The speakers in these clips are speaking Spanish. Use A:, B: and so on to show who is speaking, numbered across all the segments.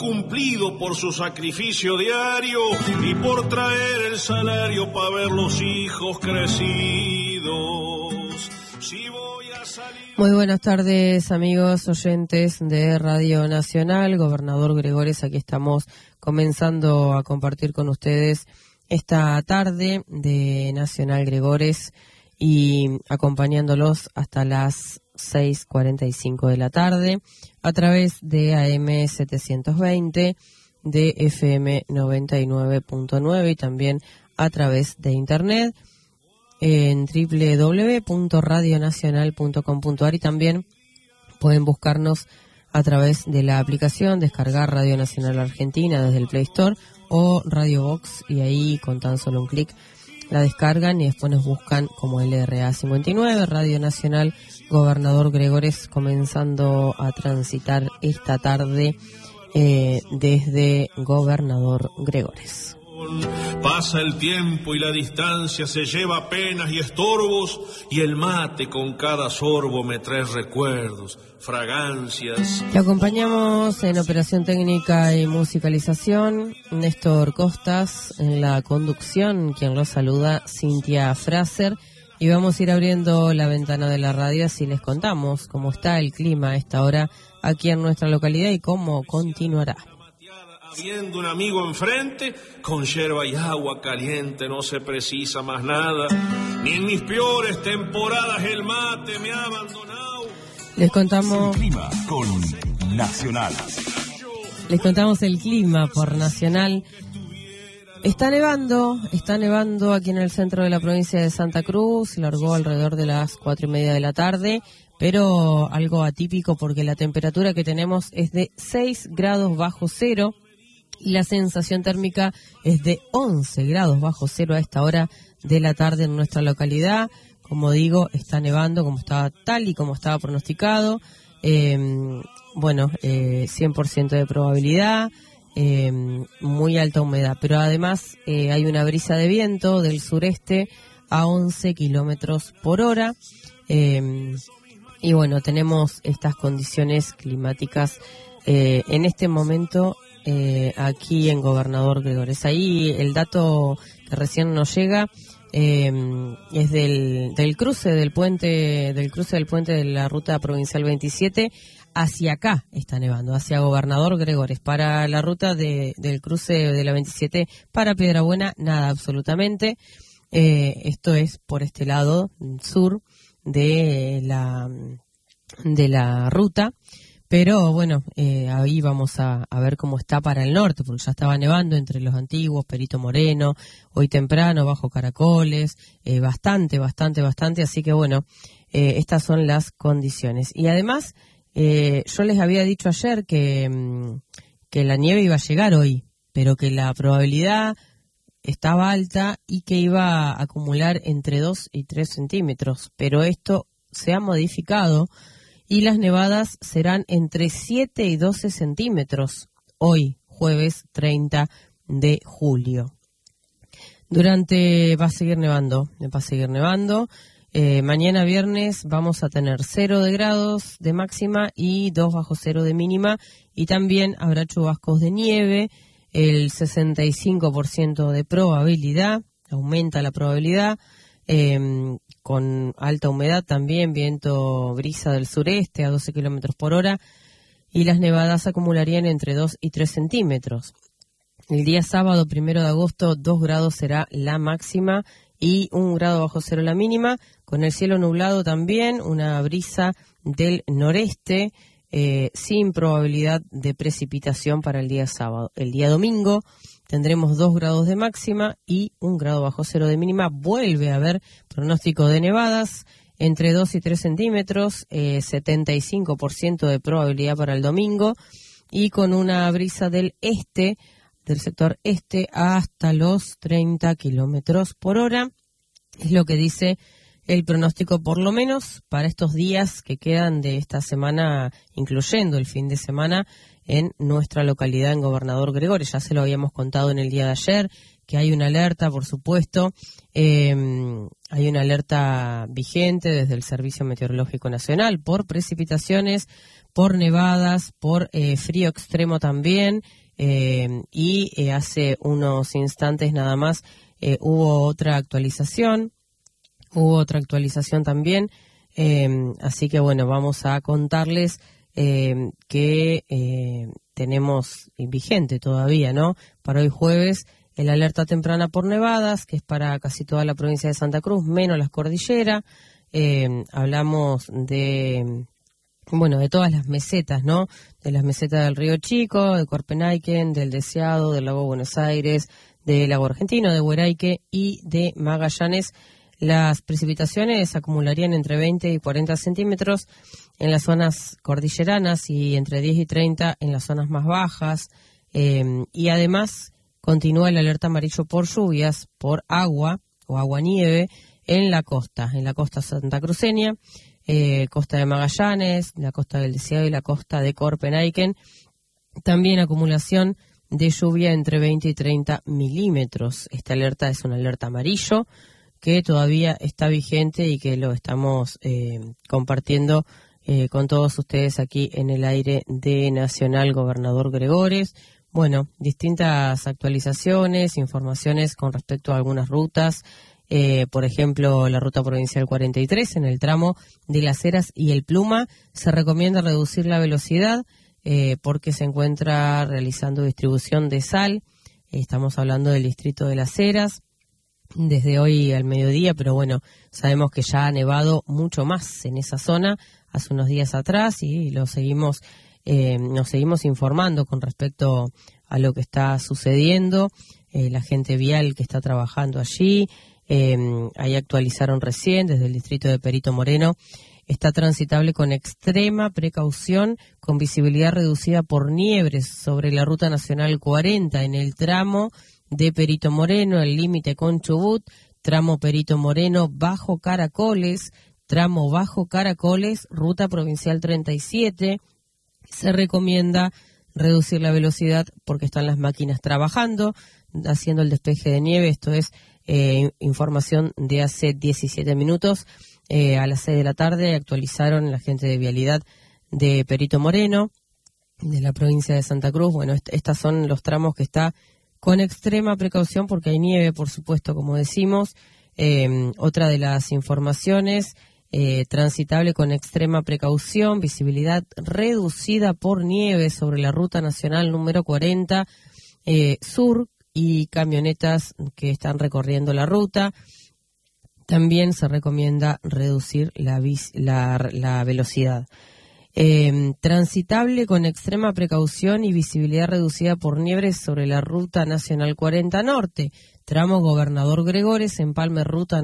A: cumplido por su sacrificio diario y por traer el salario para ver los hijos crecidos. Si voy a salir...
B: Muy buenas tardes, amigos oyentes de Radio Nacional. Gobernador Gregores, aquí estamos comenzando a compartir con ustedes esta tarde de Nacional Gregores y acompañándolos hasta las 6:45 de la tarde a través de AM 720, de FM 99.9 y también a través de internet en www.radionacional.com.ar, y también pueden buscarnos a través de la aplicación, descargar Radio Nacional Argentina desde el Play Store o Radio Box, y ahí con tan solo un clic la descargan y después nos buscan como LRA 59, Radio Nacional Gobernador Gregores, comenzando a transitar esta tarde desde Gobernador Gregores.
A: Pasa el tiempo y la distancia se lleva penas y estorbos, y el mate con cada sorbo me trae recuerdos, fragancias.
B: Le acompañamos en operación técnica y musicalización Néstor Costas, en la conducción quien lo saluda Cintia Fraser, y vamos a ir abriendo la ventana de la radio así les contamos cómo está el clima a esta hora aquí en nuestra localidad y cómo continuará.
A: Viendo un amigo enfrente, con yerba y agua caliente no se precisa más nada, ni en mis peores temporadas el mate me ha abandonado.
B: Les contamos
C: el clima con Nacional.
B: Les contamos el clima por Nacional. Está nevando aquí en el centro de la provincia de Santa Cruz, largó alrededor de las 4:30 de la tarde, pero algo atípico porque la temperatura que tenemos es de 6 grados bajo cero. Y la sensación térmica es de 11 grados bajo cero a esta hora de la tarde en nuestra localidad. Como digo, está nevando tal y como estaba pronosticado. 100% de probabilidad, muy alta humedad. Pero además hay una brisa de viento del sureste a 11 kilómetros por hora. Y bueno, tenemos estas condiciones climáticas en este momento aquí en Gobernador Gregores. Ahí el dato que recién nos llega es del cruce del puente de la ruta provincial 27 hacia acá. Está nevando hacia Gobernador Gregores. Para la ruta del cruce de la 27 para Piedrabuena, nada absolutamente. Esto es por este lado sur de la ruta. Pero bueno, ahí vamos a ver cómo está para el norte, porque ya estaba nevando entre los antiguos, Perito Moreno, hoy temprano, Bajo Caracoles, bastante, así que bueno, estas son las condiciones. Y además, yo les había dicho ayer que la nieve iba a llegar hoy, pero que la probabilidad estaba alta y que iba a acumular entre 2 y 3 centímetros, pero esto se ha modificado y las nevadas serán entre 7 y 12 centímetros hoy, jueves 30 de julio. Va a seguir nevando. Mañana viernes vamos a tener 0 grados de máxima y 2 bajo cero de mínima, y también habrá chubascos de nieve, el 65% de probabilidad, aumenta la probabilidad, con alta humedad también, brisa del sureste a 12 kilómetros por hora, y las nevadas acumularían entre 2 y 3 centímetros. El día sábado 1 de agosto 2 grados será la máxima y 1 grado bajo cero la mínima, con el cielo nublado también, una brisa del noreste, sin probabilidad de precipitación para el día sábado. El día domingo tendremos 2 grados de máxima y 1 grado bajo cero de mínima. Vuelve a haber pronóstico de nevadas entre 2 y 3 centímetros, 75% de probabilidad para el domingo, y con una brisa del sector este hasta los 30 kilómetros por hora. Es lo que dice el pronóstico, por lo menos para estos días que quedan de esta semana, incluyendo el fin de semana, en nuestra localidad, en Gobernador Gregores. Ya se lo habíamos contado en el día de ayer, que hay una alerta, por supuesto, hay una alerta vigente desde el Servicio Meteorológico Nacional por precipitaciones, por nevadas, por frío extremo también, y hace unos instantes nada más hubo otra actualización también, así que bueno, vamos a contarles que tenemos vigente todavía, ¿no? Para hoy jueves, el alerta temprana por nevadas, que es para casi toda la provincia de Santa Cruz, menos las cordilleras. Hablamos de todas las mesetas, ¿no? De las mesetas del Río Chico, de Copenhagen, del Deseado, del Lago Buenos Aires, del Lago Argentino, de Hueraique y de Magallanes. Las precipitaciones acumularían entre 20 y 40 centímetros en las zonas cordilleranas y entre 10 y 30 en las zonas más bajas. Y además continúa el alerta amarillo por lluvias, por agua o agua-nieve en la costa santacruceña, costa de Magallanes, la costa del Deseado y la costa de Copenhagen. También acumulación de lluvia entre 20 y 30 milímetros. Esta alerta es una alerta amarillo que todavía está vigente y que lo estamos compartiendo con todos ustedes aquí en el aire de Nacional Gobernador Gregores. Bueno, distintas actualizaciones, informaciones con respecto a algunas rutas, por ejemplo, la ruta provincial 43 en el tramo de Las Heras y El Pluma se recomienda reducir la velocidad porque se encuentra realizando distribución de sal. Estamos hablando del distrito de Las Heras desde hoy al mediodía, pero bueno, sabemos que ya ha nevado mucho más en esa zona hace unos días atrás y nos seguimos informando con respecto a lo que está sucediendo, la gente vial que está trabajando allí. Ahí actualizaron recién desde el distrito de Perito Moreno, está transitable con extrema precaución, con visibilidad reducida por niebres sobre la ruta nacional 40 en el tramo de Perito Moreno, el límite con Chubut, tramo Perito Moreno Bajo Caracoles, tramo Bajo Caracoles, ruta provincial 37. Se recomienda reducir la velocidad porque están las máquinas trabajando, haciendo el despeje de nieve. Esto es información de hace 17 minutos. A las 6 de la tarde actualizaron la gente de vialidad de Perito Moreno, de la provincia de Santa Cruz. Bueno, estos son los tramos que está con extrema precaución porque hay nieve, por supuesto, como decimos. Otra de las informaciones, transitable con extrema precaución, visibilidad reducida por nieve sobre la ruta nacional número 40 sur y camionetas que están recorriendo la ruta. También se recomienda reducir la velocidad. Transitable con extrema precaución y visibilidad reducida por nieve sobre la ruta nacional 40 norte, tramo Gobernador Gregores, Empalme, ruta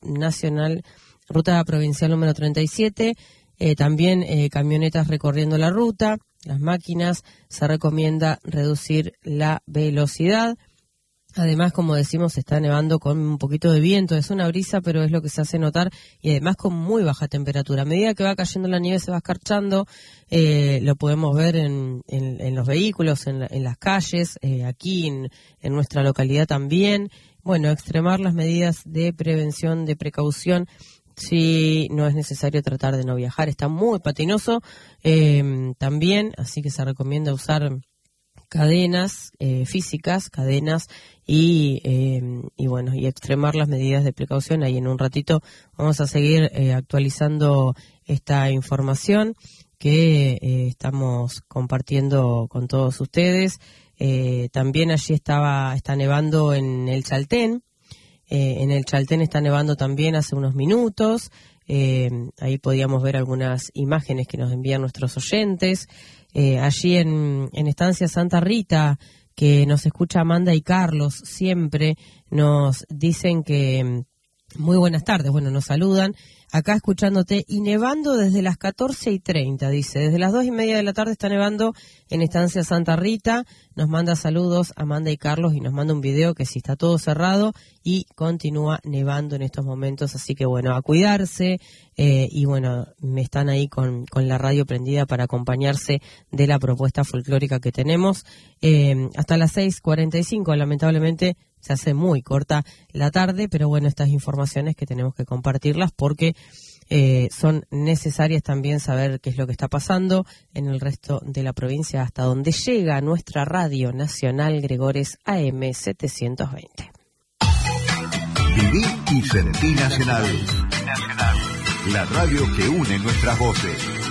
B: provincial número 37, también camionetas recorriendo la ruta, las máquinas, se recomienda reducir la velocidad. Además, como decimos, está nevando con un poquito de viento, es una brisa, pero es lo que se hace notar, y además con muy baja temperatura. A medida que va cayendo la nieve se va escarchando, lo podemos ver en los vehículos, en las calles, aquí en nuestra localidad también. Bueno, extremar las medidas de prevención, de precaución, si no es necesario tratar de no viajar. Está muy patinoso también, así que se recomienda usar cadenas físicas, cadenas y extremar las medidas de precaución. Ahí en un ratito vamos a seguir actualizando esta información que estamos compartiendo con todos ustedes. También allí está nevando en el Chaltén. En el Chaltén está nevando también hace unos minutos. Ahí podíamos ver algunas imágenes que nos envían nuestros oyentes. Allí en Estancia Santa Rita, que nos escucha Amanda y Carlos, siempre nos dicen que muy buenas tardes, bueno, nos saludan. acá escuchándote y nevando desde las 14:30, dice. Desde las 2:30 de la tarde está nevando en Estancia Santa Rita. Nos manda saludos Amanda y Carlos y nos manda un video que sí está todo cerrado y continúa nevando en estos momentos. Así que bueno, a cuidarse y bueno, me están ahí con la radio prendida para acompañarse de la propuesta folclórica que tenemos. Hasta las 6:45, lamentablemente se hace muy corta la tarde, pero bueno, estas informaciones que tenemos que compartirlas porque son necesarias también saber qué es lo que está pasando en el resto de la provincia, hasta donde llega nuestra radio nacional Gregores AM 720.
D: Viví y sentí Nacional. La radio que une nuestras voces.